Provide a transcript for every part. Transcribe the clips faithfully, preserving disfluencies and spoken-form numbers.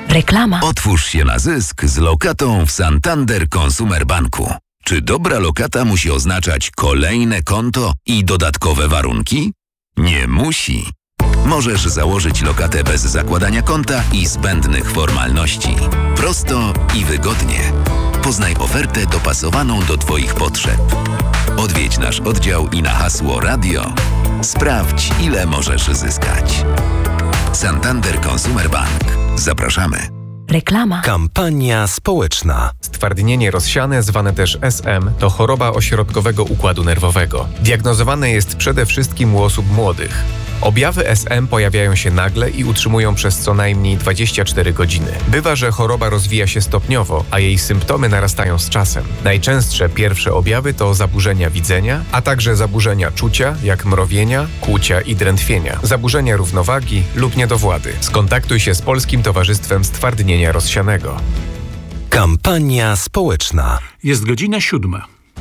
Reklama. Otwórz się na zysk z lokatą w Santander Consumer Banku. Czy dobra lokata musi oznaczać kolejne konto i dodatkowe warunki? Nie musi. Możesz założyć lokatę bez zakładania konta i zbędnych formalności. Prosto i wygodnie. Poznaj ofertę dopasowaną do Twoich potrzeb. Odwiedź nasz oddział i na hasło radio sprawdź, ile możesz zyskać. Santander Consumer Bank. Zapraszamy. Reklama. Kampania społeczna. Stwardnienie rozsiane, zwane też S M, to choroba ośrodkowego układu nerwowego. Diagnozowane jest przede wszystkim u osób młodych. Objawy S M pojawiają się nagle i utrzymują przez co najmniej dwadzieścia cztery godziny. Bywa, że choroba rozwija się stopniowo, a jej symptomy narastają z czasem. Najczęstsze pierwsze objawy to zaburzenia widzenia, a także zaburzenia czucia, jak mrowienia, kłucia i drętwienia, zaburzenia równowagi lub niedowłady. Skontaktuj się z Polskim Towarzystwem Stwardnienia Rozsianego. Kampania społeczna. Jest godzina siódma.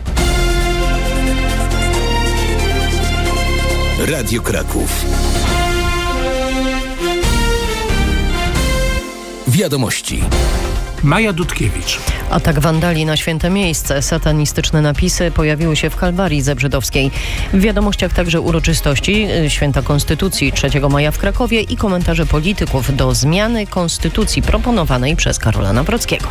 Radio Kraków. Wiadomości. Maja Dudkiewicz. Atak wandali na święte miejsce. Satanistyczne napisy pojawiły się w Kalwarii Zebrzydowskiej. W wiadomościach także uroczystości Święta Konstytucji trzeciego maja w Krakowie i komentarze polityków do zmiany konstytucji proponowanej przez Karola Nawrockiego.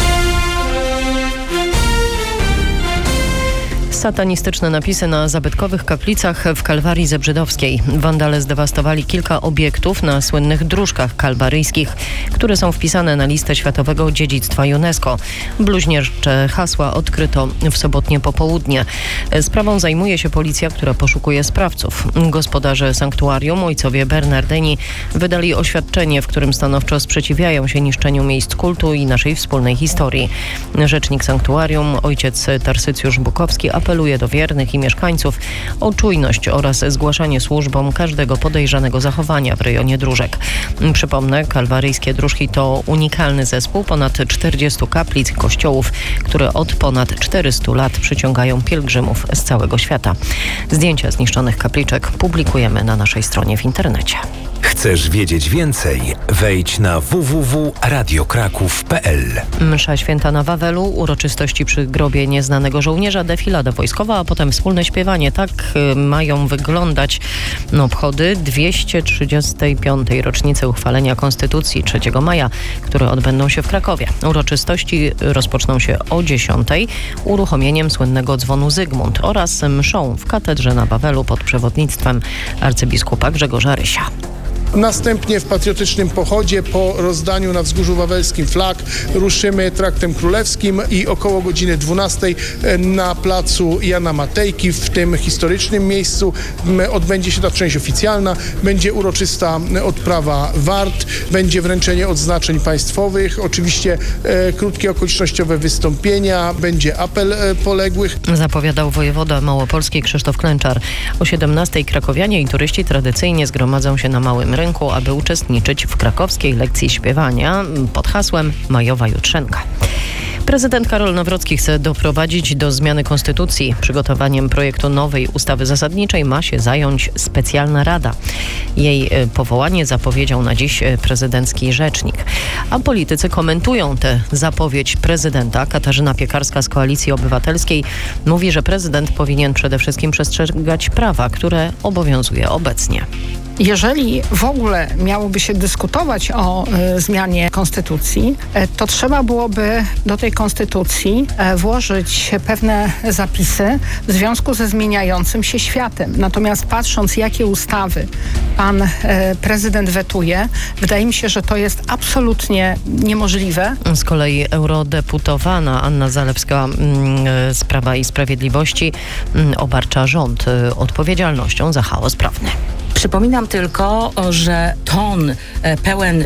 Satanistyczne napisy na zabytkowych kaplicach w Kalwarii Zebrzydowskiej. Wandale zdewastowali kilka obiektów na słynnych dróżkach kalwaryjskich, które są wpisane na listę Światowego Dziedzictwa UNESCO. Bluźniercze hasła odkryto w sobotnie popołudnie. Sprawą zajmuje się policja, która poszukuje sprawców. Gospodarze sanktuarium, ojcowie Bernardyni, wydali oświadczenie, w którym stanowczo sprzeciwiają się niszczeniu miejsc kultu i naszej wspólnej historii. Rzecznik sanktuarium, ojciec Tarsycjusz Bukowski, apeluje do wiernych i mieszkańców o czujność oraz zgłaszanie służbom każdego podejrzanego zachowania w rejonie dróżek. Przypomnę, kalwaryjskie dróżki to unikalny zespół ponad czterdziestu kaplic i kościołów, które od ponad czterystu lat przyciągają pielgrzymów z całego świata. Zdjęcia zniszczonych kapliczek publikujemy na naszej stronie w internecie. Chcesz wiedzieć więcej? Wejdź na w w w kropka radio kraków kropka p l. Msza święta na Wawelu, uroczystości przy grobie nieznanego żołnierza, defilada wojskowa, a potem wspólne śpiewanie. Tak y, mają wyglądać no, obchody dwieście trzydziestej piątej rocznicy uchwalenia Konstytucji trzeciego maja, które odbędą się w Krakowie. Uroczystości rozpoczną się o dziesiątej uruchomieniem słynnego dzwonu Zygmunt oraz mszą w katedrze na Wawelu pod przewodnictwem arcybiskupa Grzegorza Rysia. Następnie w patriotycznym pochodzie po rozdaniu na Wzgórzu Wawelskim flag ruszymy traktem królewskim i około godziny dwunastej na placu Jana Matejki, w tym historycznym miejscu, odbędzie się ta część oficjalna. Będzie uroczysta odprawa wart, będzie wręczenie odznaczeń państwowych, oczywiście e, krótkie okolicznościowe wystąpienia, będzie apel e, poległych. Zapowiadał wojewoda małopolski Krzysztof Klęczar. O siedemnastej krakowianie i turyści tradycyjnie zgromadzą się na Małym Rynku, aby uczestniczyć w krakowskiej lekcji śpiewania pod hasłem Majowa Jutrzenka. Prezydent Karol Nawrocki chce doprowadzić do zmiany konstytucji. Przygotowaniem projektu nowej ustawy zasadniczej ma się zająć specjalna rada. Jej powołanie zapowiedział na dziś prezydencki rzecznik. A politycy komentują tę zapowiedź prezydenta. Katarzyna Piekarska z Koalicji Obywatelskiej mówi, że prezydent powinien przede wszystkim przestrzegać prawa, które obowiązuje obecnie. Jeżeli w ogóle miałoby się dyskutować o y, zmianie konstytucji, y, to trzeba byłoby do tej konstytucji y, włożyć pewne zapisy w związku ze zmieniającym się światem. Natomiast patrząc, jakie ustawy pan y, prezydent wetuje, wydaje mi się, że to jest absolutnie niemożliwe. Z kolei eurodeputowana Anna Zalewska y, z Prawa i Sprawiedliwości y, obarcza rząd y, odpowiedzialnością za chaos prawny. Przypominam tylko, że ton pełen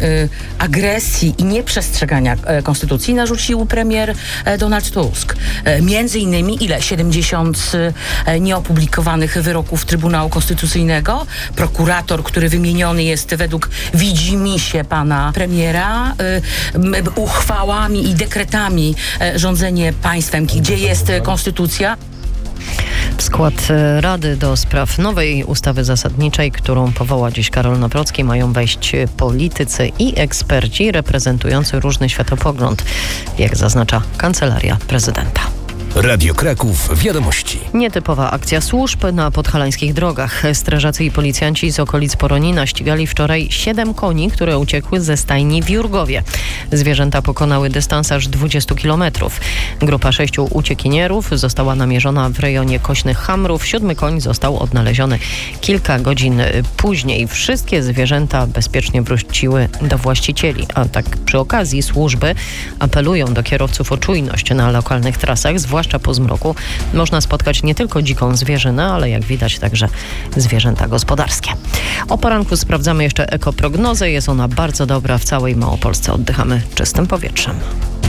agresji i nieprzestrzegania konstytucji narzucił premier Donald Tusk. Między innymi ile? siedemdziesiąt nieopublikowanych wyroków Trybunału Konstytucyjnego. Prokurator, który wymieniony jest według widzimisię pana premiera, uchwałami i dekretami rządzenie państwem, gdzie jest konstytucja. W skład Rady do spraw nowej ustawy zasadniczej, którą powoła dziś Karol Nawrocki, mają wejść politycy i eksperci reprezentujący różny światopogląd, jak zaznacza Kancelaria Prezydenta. Radio Kraków Wiadomości. Nietypowa akcja służb na podhalańskich drogach. Strażacy i policjanci z okolic Poronina ścigali wczoraj siedem koni, które uciekły ze stajni w Jurgowie. Zwierzęta pokonały dystans aż dwudziestu kilometrów. Grupa sześciu uciekinierów została namierzona w rejonie Kośnych Hamrów. Siódmy koń został odnaleziony kilka godzin później. Wszystkie zwierzęta bezpiecznie wróciły do właścicieli. A tak przy okazji służby apelują do kierowców o czujność na lokalnych trasach, zwłaszcza Zwłaszcza po zmroku można spotkać nie tylko dziką zwierzynę, ale jak widać także zwierzęta gospodarskie. O poranku sprawdzamy jeszcze ekoprognozę. Jest ona bardzo dobra w całej Małopolsce. Oddychamy czystym powietrzem.